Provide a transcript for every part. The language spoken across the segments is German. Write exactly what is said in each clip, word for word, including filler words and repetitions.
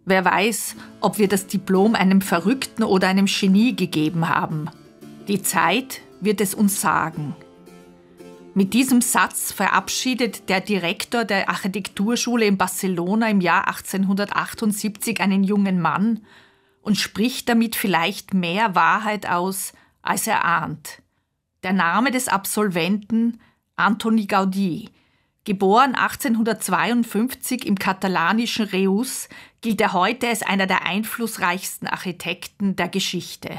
Wer weiß, ob wir das Diplom einem Verrückten oder einem Genie gegeben haben. Die Zeit wird es uns sagen. Mit diesem Satz verabschiedet der Direktor der Architekturschule in Barcelona im Jahr achtzehnhundertachtundsiebzig einen jungen Mann und spricht damit vielleicht mehr Wahrheit aus, als er ahnt. Der Name des Absolventen Antoni Gaudí, geboren achtzehnhundertzweiundfünfzig im katalanischen Reus, gilt er heute als einer der einflussreichsten Architekten der Geschichte.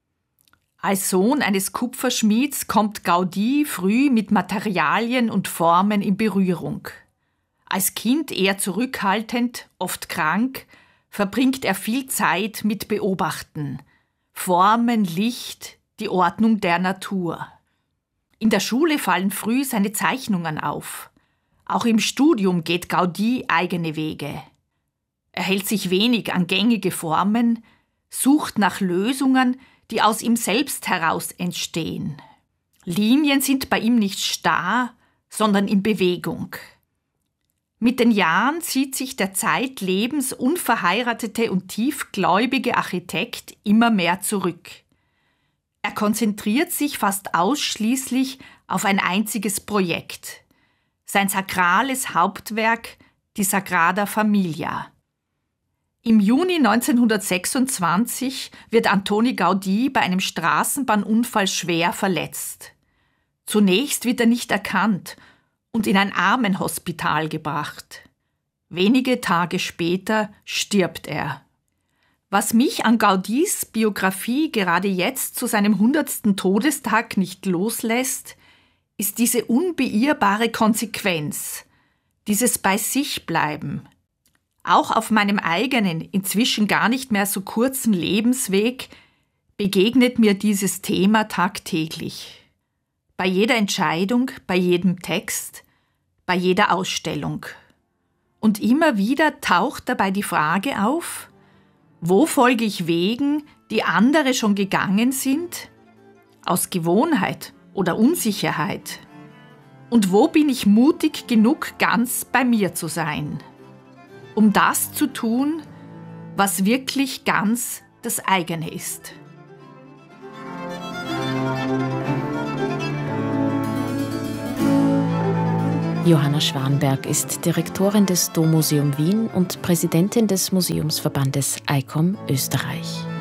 Als Sohn eines Kupferschmieds kommt Gaudí früh mit Materialien und Formen in Berührung. Als Kind eher zurückhaltend, oft krank, verbringt er viel Zeit mit Beobachten. Formen, Licht, die Ordnung der Natur. In der Schule fallen früh seine Zeichnungen auf. Auch im Studium geht Gaudí eigene Wege. Er hält sich wenig an gängige Formen, sucht nach Lösungen, die aus ihm selbst heraus entstehen. Linien sind bei ihm nicht starr, sondern in Bewegung. Mit den Jahren zieht sich der zeitlebens unverheiratete und tiefgläubige Architekt immer mehr zurück. Er konzentriert sich fast ausschließlich auf ein einziges Projekt, sein sakrales Hauptwerk, die Sagrada Familia. Im Juni neunzehnhundertsechsundzwanzig wird Antoni Gaudí bei einem Straßenbahnunfall schwer verletzt. Zunächst wird er nicht erkannt und in ein Armenhospital gebracht. Wenige Tage später stirbt er. Was mich an Gaudís Biografie gerade jetzt zu seinem hundertsten Todestag nicht loslässt, ist diese unbeirrbare Konsequenz, dieses Bei-sich-Bleiben. Auch auf meinem eigenen, inzwischen gar nicht mehr so kurzen Lebensweg begegnet mir dieses Thema tagtäglich. Bei jeder Entscheidung, bei jedem Text, bei jeder Ausstellung. Und immer wieder taucht dabei die Frage auf: Wo folge ich Wegen, die andere schon gegangen sind? Aus Gewohnheit oder Unsicherheit? Und wo bin ich mutig genug, ganz bei mir zu sein? Um das zu tun, was wirklich ganz das eigene ist. Johanna Schwanberg ist Direktorin des Dommuseum Wien und Präsidentin des Museumsverbandes I C O M Österreich.